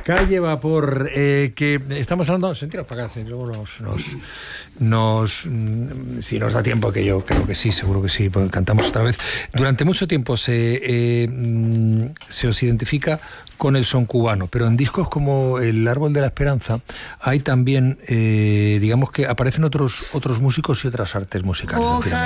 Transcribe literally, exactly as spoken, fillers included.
Calle Vapor, eh, que estamos hablando, sentiros para acá, si luego nos, nos, nos, si nos da tiempo, que yo creo que sí, seguro que sí, porque cantamos otra vez. Durante mucho tiempo se, eh, se os identifica con el son cubano, pero en discos como El Árbol de la Esperanza hay también, eh, digamos que aparecen otros, otros músicos y otras artes musicales.